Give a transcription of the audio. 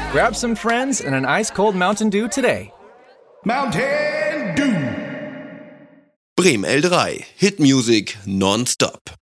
Grab some friends and an ice-cold Mountain Dew today. Mountain Dew. Bremen L3. Hit Music nonstop.